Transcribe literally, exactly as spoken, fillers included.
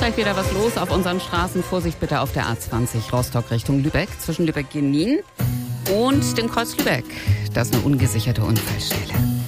gleich wieder was los auf unseren Straßen. Vorsicht bitte auf der A zwanzig Rostock Richtung Lübeck, zwischen Lübeck-Genin und dem Kreuz Lübeck. Das ist eine ungesicherte Unfallstelle.